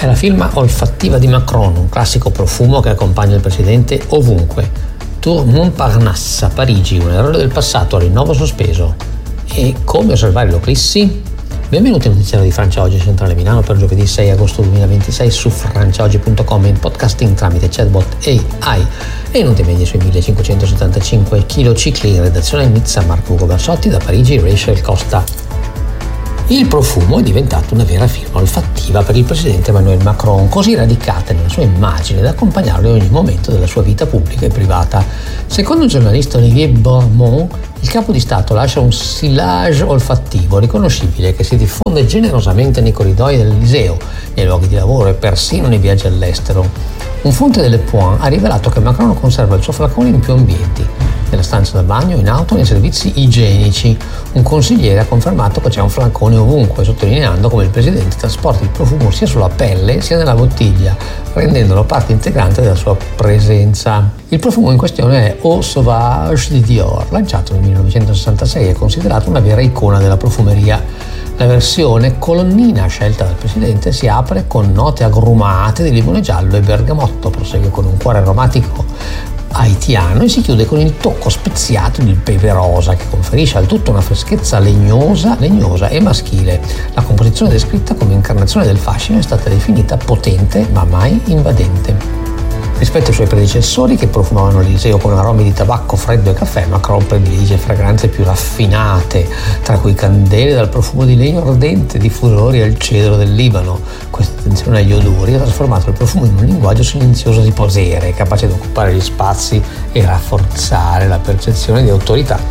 la firma olfattiva di Macron, un classico profumo che accompagna il presidente ovunque. Tour Montparnasse a Parigi, un errore del passato, rinnovo sospeso. E come osservare l'eclissi? Benvenuti al notiziario di Francia Oggi, centrale Milano, per giovedì 6 agosto 2026 su franciaoggi.com, in podcasting tramite chatbot AI e in onde medie sui 1575 kHz, in redazione Nizza Marco Ugo Barsotti, da Parigi Rachel Costa. Il profumo è diventato una vera firma olfattiva per il presidente Emmanuel Macron, così radicata nella sua immagine da accompagnarlo in ogni momento della sua vita pubblica e privata. Secondo il giornalista Olivier Bourmont, il capo di Stato lascia un sillage olfattivo riconoscibile che si diffonde generosamente nei corridoi dell'Eliseo, nei luoghi di lavoro e persino nei viaggi all'estero. Un fonte delle Point ha rivelato che Macron conserva il suo flacone in più ambienti, nella stanza da bagno, in auto e nei servizi igienici. Un consigliere ha confermato che c'è un flacone ovunque, sottolineando come il presidente trasporti il profumo sia sulla pelle sia nella bottiglia, rendendolo parte integrante della sua presenza. Il profumo in questione è Eau Sauvage di Dior, lanciato nel 1966 e considerato una vera icona della profumeria. La versione colonnina scelta dal presidente si apre con note agrumate di limone giallo e bergamotto, prosegue con un cuore aromatico haitiano e si chiude con il tocco speziato di pepe rosa, che conferisce al tutto una freschezza legnosa e maschile. La composizione descritta come incarnazione del fascino è stata definita potente ma mai invadente. Rispetto ai suoi predecessori, che profumavano l'Eliseo con aromi di tabacco freddo e caffè, Macron predilige fragranze più raffinate, tra cui candele dal profumo di legno ardente, diffusori al cedro del Libano. Questa attenzione agli odori ha trasformato il profumo in un linguaggio silenzioso di potere, capace di occupare gli spazi e rafforzare la percezione di autorità.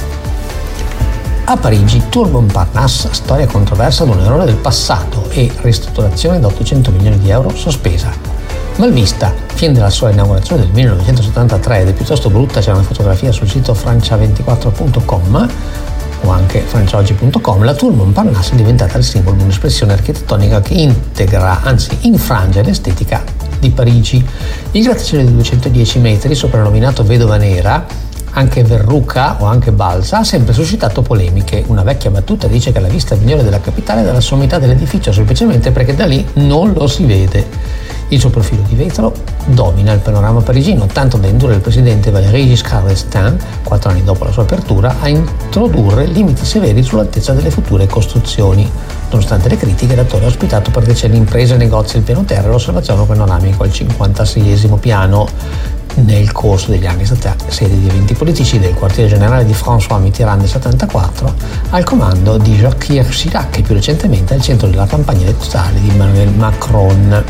A Parigi, Tour Montparnasse, storia controversa di un errore del passato e ristrutturazione da 800 milioni di euro sospesa. Malvista, fin dalla sua inaugurazione del 1973 ed è piuttosto brutta, c'è una fotografia sul sito francia24.com o anche franciaoggi.com, la Tour Montparnasse è diventata il simbolo di un'espressione architettonica che integra, anzi infrange l'estetica di Parigi. Il grattacielo di 210 metri, soprannominato Vedova Nera, anche Verruca o anche Balsa, ha sempre suscitato polemiche. Una vecchia battuta dice che la vista migliore della capitale è dalla sommità dell'edificio, semplicemente perché da lì non lo si vede. Il suo profilo di vetro domina il panorama parigino, tanto da indurre il presidente Valéry Giscard d'Estaing, 4 anni dopo la sua apertura, a introdurre limiti severi sull'altezza delle future costruzioni. Nonostante le critiche, l'attore ha ospitato per decenni imprese, negozi al piano terra e l'osservazione panoramico al 56esimo piano. Nel corso degli anni è stata sede di eventi politici del quartiere generale di François Mitterrand nel 1974 al comando di Jacques Chirac e più recentemente al centro della campagna elettorale di Emmanuel Macron.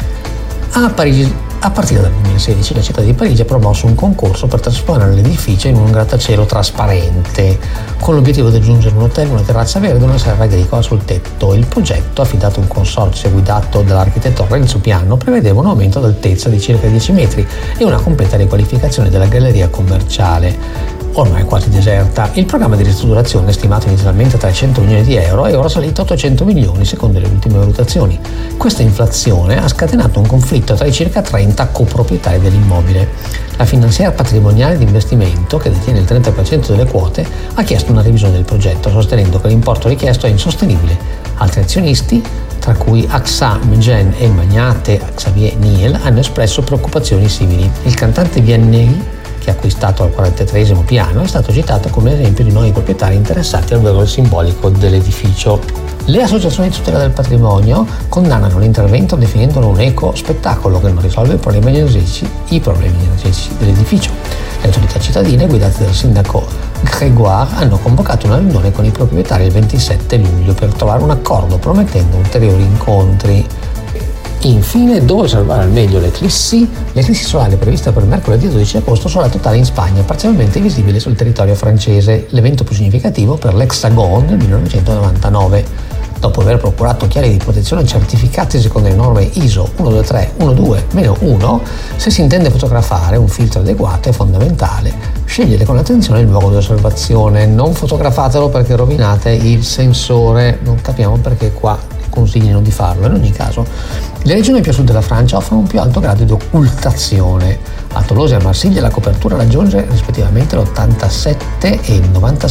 A partire dal 2016 la città di Parigi ha promosso un concorso per trasformare l'edificio in un grattacielo trasparente, con l'obiettivo di aggiungere un hotel, una terrazza verde e una serra agricola sul tetto. Il progetto, affidato a un consorzio guidato dall'architetto Renzo Piano, prevedeva un aumento d'altezza di circa 10 metri e una completa riqualificazione della galleria commerciale, ormai quasi deserta. Il programma di ristrutturazione, stimato inizialmente a 300 milioni di euro, è ora salito a 800 milioni secondo le ultime valutazioni. Questa inflazione ha scatenato un conflitto tra i circa 30 coproprietari dell'immobile. La finanziaria patrimoniale di investimento, che detiene il 30% delle quote, ha chiesto una revisione del progetto, sostenendo che l'importo richiesto è insostenibile. Altri azionisti, tra cui AXA Megen e il magnate Xavier Niel, hanno espresso preoccupazioni simili. Il cantante Vianney, che ha acquistato al 43esimo piano, è stato citato come esempio di nuovi proprietari interessati al valore simbolico dell'edificio. Le associazioni di tutela del patrimonio condannano l'intervento definendolo un eco-spettacolo che non risolve i problemi energetici dell'edificio. Le autorità cittadine, guidate dal sindaco Grégoire, hanno convocato una riunione con i proprietari il 27 luglio per trovare un accordo, promettendo ulteriori incontri. Infine, dove osservare al meglio l'eclissi? L'eclissi solare prevista per mercoledì 12 agosto sarà totale in Spagna, parzialmente visibile sul territorio francese, l'evento più significativo per l'Hexagon del 1999. Dopo aver procurato occhiali di protezione certificati secondo le norme ISO 12312-1, se si intende fotografare un filtro adeguato è fondamentale scegliere con attenzione il luogo di osservazione. Non fotografatelo perché rovinate il sensore, non capiamo perché qua consigliano di farlo. In ogni caso, le regioni più a sud della Francia offrono un più alto grado di occultazione. A Tolosa e a Marsiglia la copertura raggiunge rispettivamente l'87 e il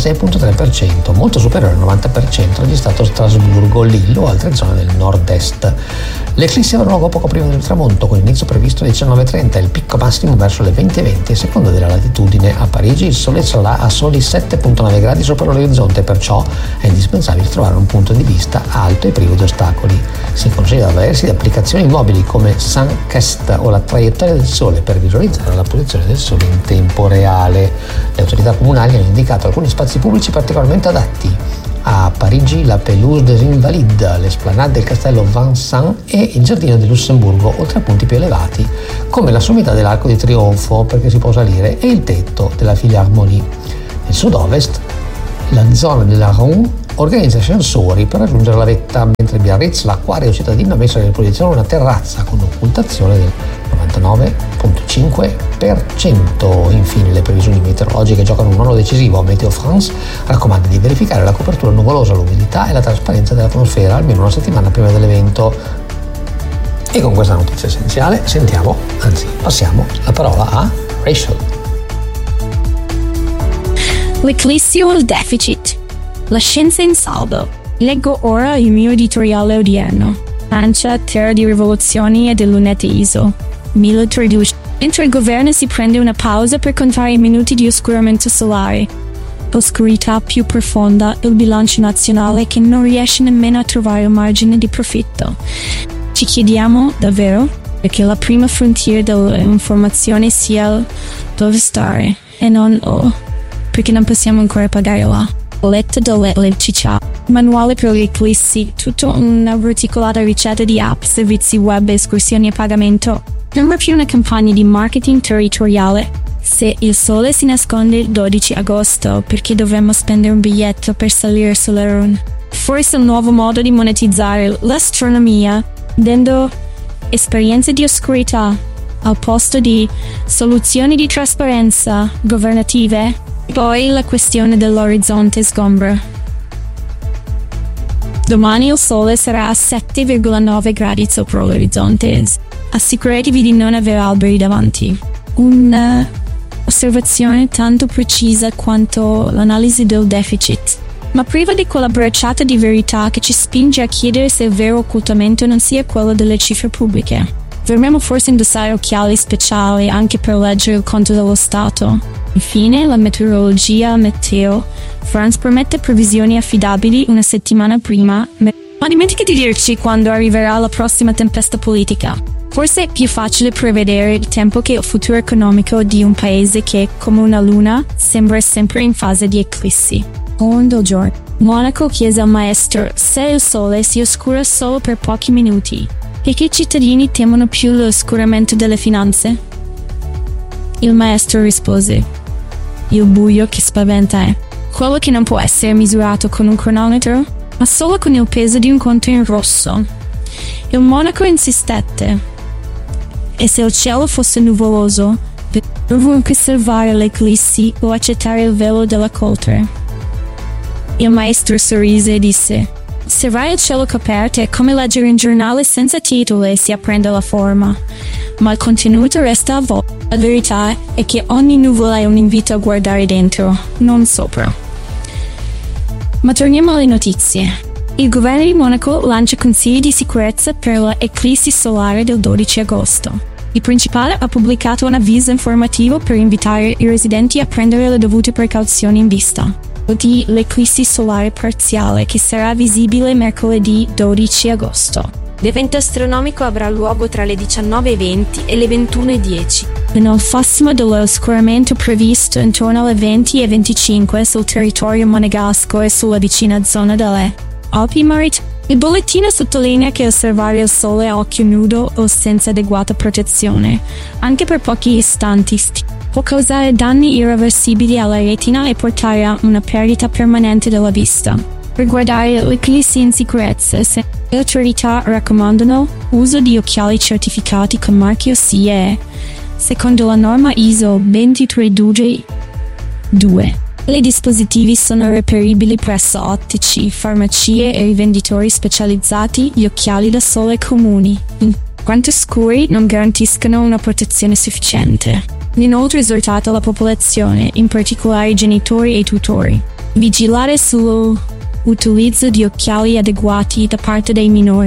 96,3%, molto superiore al 90% registrato a Strasburgo, Lille o altre zone del nord-est. L'eclissi avrà luogo poco prima del tramonto, con inizio previsto alle 19:30 e il picco massimo verso le 20:20 a seconda della latitudine. A Parigi il sole sarà a soli 7,9 gradi sopra l'orizzonte, perciò è indispensabile trovare un punto di vista alto e privo di ostacoli. Si consiglia di avvalersi di applicazioni mobili come Suncast o la traiettoria del sole per visualizzare la posizione del sole in tempo reale. Le autorità comunali hanno indicato alcuni spazi pubblici particolarmente adatti. A Parigi la Pelouse des Invalides, l'esplanade del castello Vincennes e il giardino di Lussemburgo, oltre a punti più elevati come la sommità dell'Arco di Trionfo, perché si può salire, e il tetto della Philharmonie. Nel sud-ovest la zona della Rhône organizza ascensori per raggiungere la vetta, mentre Biarritz, l'acquario cittadino, ha messo a disposizione una terrazza con occultazione del 99,5%. Infine le previsioni meteorologiche giocano un ruolo decisivo. Meteo France raccomanda di verificare la copertura nuvolosa, l'umidità e la trasparenza dell'atmosfera almeno una settimana prima dell'evento. E con questa notizia essenziale passiamo la parola a Rachel. L'eclissi o il deficit? La scienza in salvo. Leggo ora il mio editoriale odierno. Francia, terra di rivoluzioni e di lunette ISO. 1013. Mentre il governo si prende una pausa per contare i minuti di oscuramento solare. Oscurità più profonda, il bilancio nazionale che non riesce nemmeno a trovare un margine di profitto. Ci chiediamo, davvero, perché la prima frontiera dell'informazione sia dove stare e non perché non possiamo ancora pagare là. Letta dell'elettricità. Manuale per l'eclissi, tutta una articolata ricetta di app, servizi web, escursioni a pagamento. Non è più una campagna di marketing territoriale. Se il sole si nasconde il 12 agosto, perché dovremmo spendere un biglietto per salire sulla Rhône? Forse un nuovo modo di monetizzare l'astronomia, dando esperienze di oscurità al posto di soluzioni di trasparenza governative. Poi la questione dell'orizzonte sgombra. Domani il sole sarà a 7,9 gradi sopra l'orizzonte. Assicuratevi di non avere alberi davanti. Un'osservazione tanto precisa quanto l'analisi del deficit, ma priva di quella bracciata di verità che ci spinge a chiedere se il vero occultamento non sia quello delle cifre pubbliche. Dovremmo forse indossare occhiali speciali anche per leggere il conto dello Stato. Infine, la meteorologia Meteo France promette previsioni affidabili una settimana prima, ma dimentica di dirci quando arriverà la prossima tempesta politica. Forse è più facile prevedere il tempo che il futuro economico di un paese che, come una luna, sembra sempre in fase di eclissi. Un giorno, Monaco chiese al maestro se il sole si oscura solo per pochi minuti. Perché i cittadini temono più l'oscuramento delle finanze? Il maestro rispose: il buio che spaventa è quello che non può essere misurato con un cronometro, ma solo con il peso di un conto in rosso. Il monaco insistette: e se il cielo fosse nuvoloso, ovunque osservare l'eclissi o accettare il velo della coltre? Il maestro sorrise e disse: osservare il cielo coperto è come leggere un giornale senza titolo e si apprende la forma, ma il contenuto resta a voi. La verità è che ogni nuvola è un invito a guardare dentro, non sopra. Ma torniamo alle notizie. Il governo di Monaco lancia consigli di sicurezza per l'eclissi solare del 12 agosto. Il principale ha pubblicato un avviso informativo per invitare i residenti a prendere le dovute precauzioni in vista di l'eclissi solare parziale che sarà visibile mercoledì 12 agosto. L'evento astronomico avrà luogo tra le 19:20 e le 21:10. Nel massimo dell'oscuramento previsto intorno alle 20:25 sul territorio monegasco e sulla vicina zona delle Alpi Marittime. Il bollettino sottolinea che osservare il sole a occhio nudo o senza adeguata protezione, anche per pochi istanti, può causare danni irreversibili alla retina e portare a una perdita permanente della vista. Per guardare l'eclissi in sicurezza, le autorità raccomandano l'uso di occhiali certificati con marchio CE, secondo la norma ISO 232. I dispositivi sono reperibili presso ottici, farmacie e rivenditori specializzati. Gli occhiali da sole comuni, in quanto scuri, non garantiscono una protezione sufficiente. Inoltre esortato alla popolazione, in particolare i genitori e i tutori, vigilare sull'utilizzo di occhiali adeguati da parte dei minori.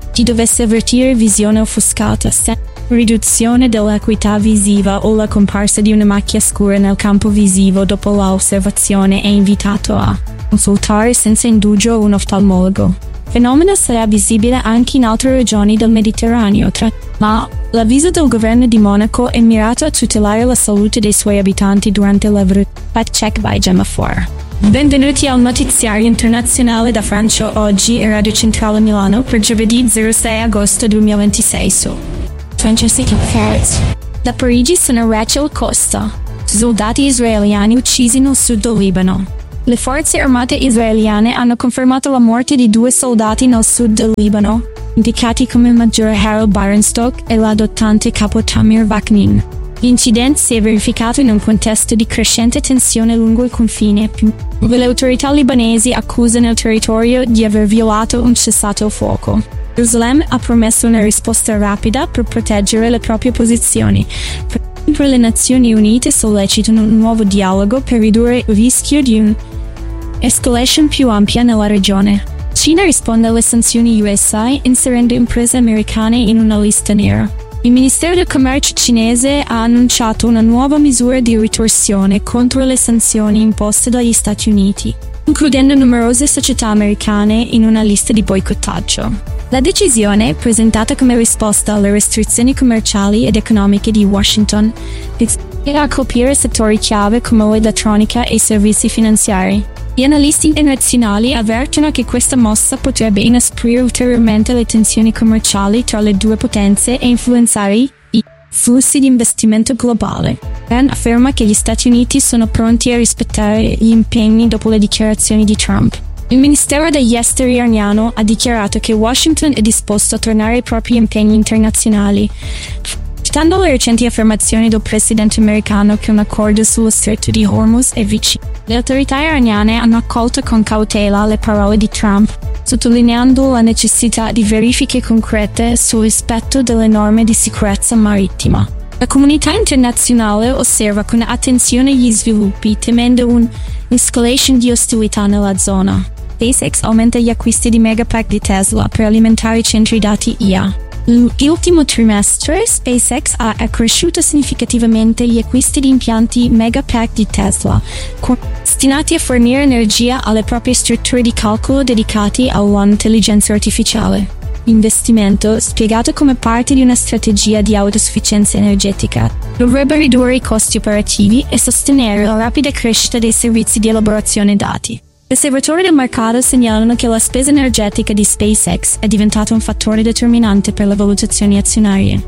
chi dovesse avvertire visione offuscata, riduzione dell'acuità visiva o la comparsa di una macchia scura nel campo visivo dopo l'osservazione è invitato a consultare senza indugio un oftalmologo. Il fenomeno sarà visibile anche in altre regioni del Mediterraneo, ma l'avviso del governo di Monaco è mirato a tutelare la salute dei suoi abitanti durante la Fact Check by Gemma Fuor. Benvenuti al notiziario internazionale da Francia Oggi e Radio Centrale Milano per giovedì 06 agosto 2026 su Francesca Ferris. Da Parigi sono Rachel Costa. Soldati israeliani uccisi nel sud del Libano. Le forze armate israeliane hanno confermato la morte di 2 soldati nel sud del Libano, indicati come il maggiore Harold Barenstock e l'adottante capo Tamir Vaknin. L'incidente si è verificato in un contesto di crescente tensione lungo il confine, dove le autorità libanesi accusano il territorio di aver violato un cessato il fuoco. Gerusalemme ha promesso una risposta rapida per proteggere le proprie posizioni. Per le Nazioni Unite sollecitano un nuovo dialogo per ridurre il rischio di un'escalation più ampia nella regione. Cina risponde alle sanzioni USA inserendo imprese americane in una lista nera. Il Ministero del Commercio cinese ha annunciato una nuova misura di ritorsione contro le sanzioni imposte dagli Stati Uniti, includendo numerose società americane in una lista di boicottaggio. La decisione, presentata come risposta alle restrizioni commerciali ed economiche di Washington, era a colpire settori chiave come l'elettronica e i servizi finanziari. Gli analisti internazionali avvertono che questa mossa potrebbe inasprire ulteriormente le tensioni commerciali tra le due potenze e influenzare i flussi di investimento globale. Iran afferma che gli Stati Uniti sono pronti a rispettare gli impegni dopo le dichiarazioni di Trump. Il Ministero degli Esteri iraniano ha dichiarato che Washington è disposto a tornare ai propri impegni internazionali, citando le recenti affermazioni del presidente americano che un accordo sullo stretto di Hormuz è vicino. Le autorità iraniane hanno accolto con cautela le parole di Trump, sottolineando la necessità di verifiche concrete sul rispetto delle norme di sicurezza marittima. La comunità internazionale osserva con attenzione gli sviluppi, temendo un'escalation di ostilità nella zona. SpaceX aumenta gli acquisti di Megapack di Tesla per alimentare i centri dati IA. L'ultimo trimestre SpaceX ha accresciuto significativamente gli acquisti di impianti Megapack di Tesla, destinati a fornire energia alle proprie strutture di calcolo dedicati all'intelligenza artificiale. L'investimento, spiegato come parte di una strategia di autosufficienza energetica, dovrebbe ridurre i costi operativi e sostenere la rapida crescita dei servizi di elaborazione dati. Gli osservatori del mercato segnalano che la spesa energetica di SpaceX è diventata un fattore determinante per le valutazioni azionarie.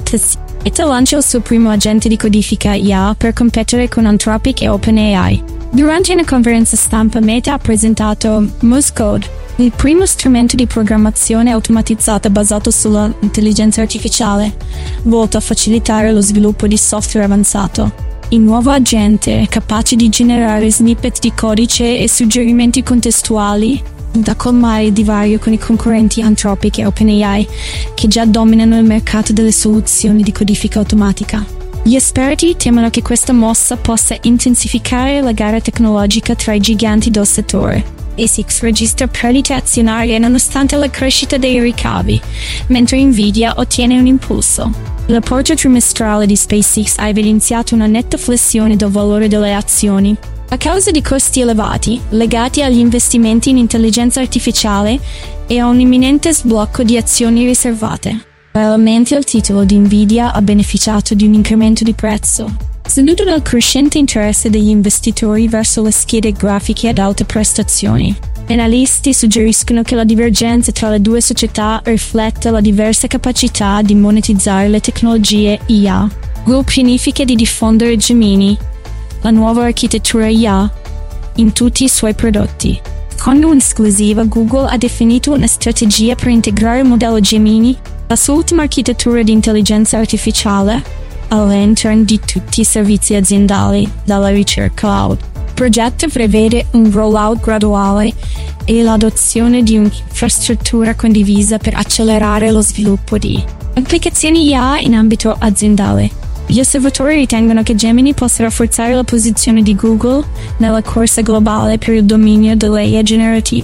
Meta lancia il suo primo agente di codifica IA per competere con Anthropic e OpenAI. Durante una conferenza stampa Meta ha presentato Morse Code, il primo strumento di programmazione automatizzata basato sulla intelligenza artificiale, volto a facilitare lo sviluppo di software avanzato. Il nuovo agente è capace di generare snippet di codice e suggerimenti contestuali da colmare il divario con i concorrenti Anthropic e OpenAI, che già dominano il mercato delle soluzioni di codifica automatica. Gli esperti temono che questa mossa possa intensificare la gara tecnologica tra i giganti del settore. ASICS registra perdite azionarie nonostante la crescita dei ricavi, mentre Nvidia ottiene un impulso. Il rapporto trimestrale di SpaceX ha evidenziato una netta flessione del valore delle azioni, a causa di costi elevati, legati agli investimenti in intelligenza artificiale e a un imminente sblocco di azioni riservate. Parallelamente il titolo di Nvidia ha beneficiato di un incremento di prezzo, seguito dal crescente interesse degli investitori verso le schede grafiche ad alte prestazioni. Analisti suggeriscono che la divergenza tra le due società riflette la diversa capacità di monetizzare le tecnologie IA. Google pianifica di diffondere Gemini, la nuova architettura IA, in tutti i suoi prodotti. Con un'esclusiva, Google ha definito una strategia per integrare il modello Gemini, la sua ultima architettura di intelligenza artificiale, all'interno di tutti i servizi aziendali, dalla ricerca cloud. Il progetto prevede un rollout graduale e l'adozione di un'infrastruttura condivisa per accelerare lo sviluppo di applicazioni IA in ambito aziendale. Gli osservatori ritengono che Gemini possa rafforzare la posizione di Google nella corsa globale per il dominio dell'AI generativa.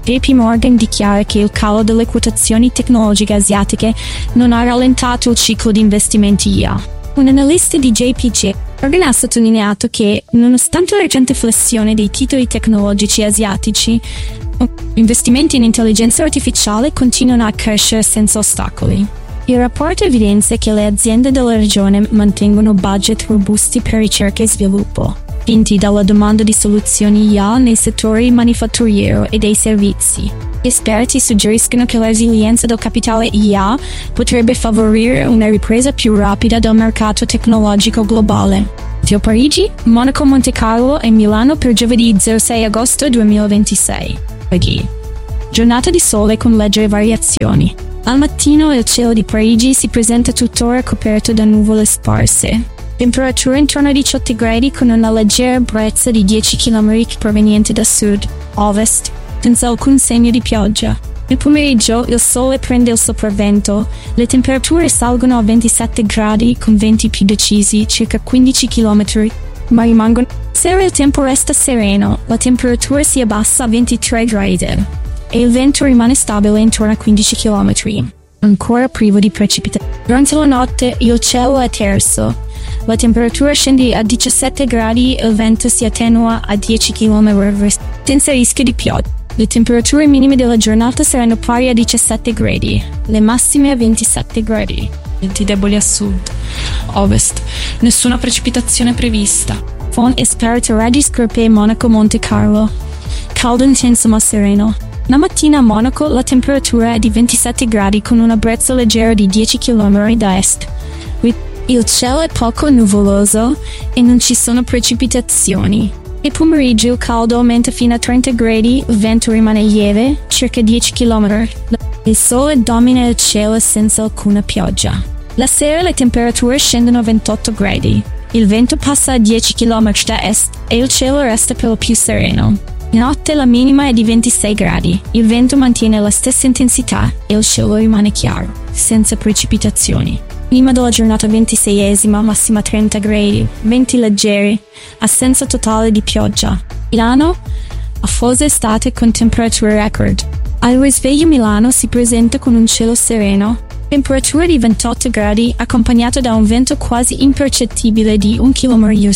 JP Morgan dichiara che il calo delle quotazioni tecnologiche asiatiche non ha rallentato il ciclo di investimenti IA. Un analista di JPG Morgan ha sottolineato che, nonostante la recente flessione dei titoli tecnologici asiatici, investimenti in intelligenza artificiale continuano a crescere senza ostacoli. Il rapporto evidenzia che le aziende della regione mantengono budget robusti per ricerca e sviluppo, spinti dalla domanda di soluzioni IA nei settori manifatturiero e dei servizi. Esperti suggeriscono che la resilienza del capitale IA potrebbe favorire una ripresa più rapida del mercato tecnologico globale. Tokyo, Parigi, Monaco, Monte Carlo e Milano per giovedì 06 agosto 2026. Giornata di sole con leggere variazioni. Al mattino il cielo di Parigi si presenta tuttora coperto da nuvole sparse. Temperatura intorno a 18 gradi con una leggera brezza di 10 km proveniente da sud-ovest, senza alcun segno di pioggia. Nel pomeriggio il sole prende il sopravvento, le temperature salgono a 27 gradi con venti più decisi, circa 15 km, ma rimangono. Sera il tempo resta sereno, la temperatura si abbassa a 23 gradi e il vento rimane stabile intorno a 15 km, ancora privo di precipitazioni. Durante la notte il cielo è terso, la temperatura scende a 17 gradi e il vento si attenua a 10 km senza rischio di pioggia. Le temperature minime della giornata saranno pari a 17 gradi, le massime a 27 gradi. Venti deboli a sud-ovest, nessuna precipitazione prevista. Fonte esperta Raggi Scorpei Monaco Monte Carlo. Caldo intenso ma sereno. La mattina a Monaco la temperatura è di 27 gradi con una brezza leggera di 10 km da est. Il cielo è poco nuvoloso e non ci sono precipitazioni. Il pomeriggio il caldo aumenta fino a 30 gradi, il vento rimane lieve, circa 10 km. Il sole domina il cielo senza alcuna pioggia. La sera le temperature scendono a 28 gradi. Il vento passa a 10 km da est e il cielo resta per lo più sereno. Di notte la minima è di 26 gradi. Il vento mantiene la stessa intensità e il cielo rimane chiaro, senza precipitazioni. Minima della giornata 26esima, massima 30 gradi, venti leggeri, assenza totale di pioggia. Milano, affosa estate con temperature record. Al risveglio Milano si presenta con un cielo sereno, temperatura di 28 gradi accompagnata da un vento quasi impercettibile di 1 km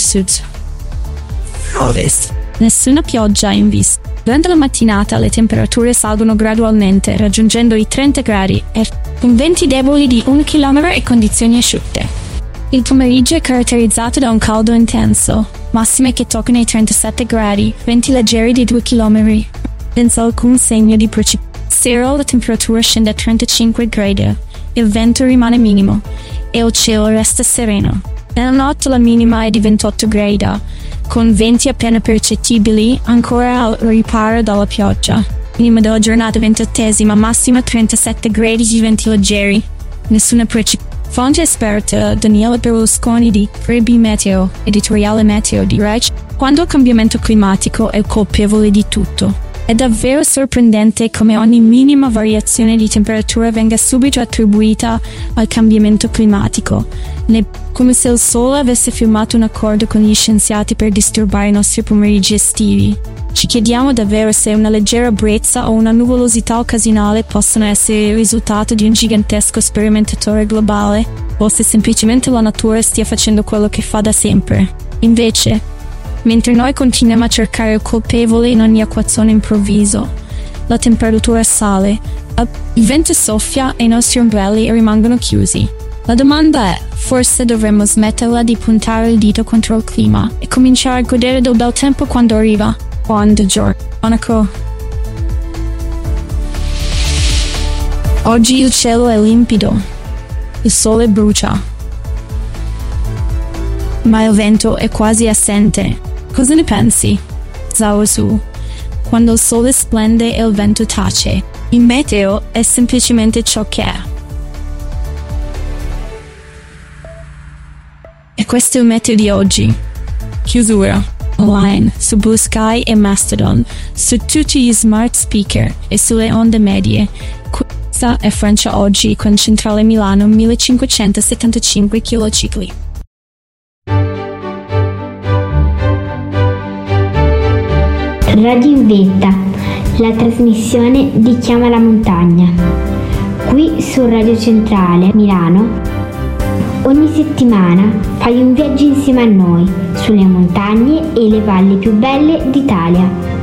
sud-ovest. Nessuna pioggia in vista. Durante la mattinata le temperature salgono gradualmente, raggiungendo i 30 gradi con venti deboli di 1 km e condizioni asciutte. Il pomeriggio è caratterizzato da un caldo intenso, massime che toccano i 37 gradi, venti leggeri di 2 km, senza alcun segno di precipitazione. Sera la temperatura scende a 35 gradi, il vento rimane minimo e il cielo resta sereno. Nella notte la minima è di 28 gradi, con venti appena percettibili, ancora al riparo dalla pioggia. Minima della giornata 28esima, massima 37 gradi di venti leggeri. Nessuna precipitazione. Fonte esperta Daniele Berlusconi di Freebie Meteo, editoriale Meteo di Rai. Quando il cambiamento climatico è colpevole di tutto. È davvero sorprendente come ogni minima variazione di temperatura venga subito attribuita al cambiamento climatico, come se il Sole avesse firmato un accordo con gli scienziati per disturbare i nostri pomeriggi estivi. Ci chiediamo davvero se una leggera brezza o una nuvolosità occasionale possono essere il risultato di un gigantesco sperimentatore globale, o se semplicemente la natura stia facendo quello che fa da sempre. Invece, mentre noi continuiamo a cercare il colpevole in ogni acquazzone improvviso, la temperatura sale, il vento soffia e i nostri ombrelli rimangono chiusi. La domanda è, forse dovremmo smetterla di puntare il dito contro il clima e cominciare a godere del bel tempo quando arriva. Monaco. Oggi il cielo è limpido, il sole brucia, ma il vento è quasi assente. Cosa ne pensi? Zhao Su. Quando il sole splende e il vento tace, il meteo è semplicemente ciò che è. E questo è il meteo di oggi. Chiusura. Online, su Blue Sky e Mastodon, su tutti gli smart speaker e sulle onde medie. Questa è Francia Oggi con Centrale Milano 1575 kcicli. Radio Vetta, la trasmissione di Chiama la Montagna. Qui su Radio Centrale Milano, ogni settimana fai un viaggio insieme a noi sulle montagne e le valli più belle d'Italia.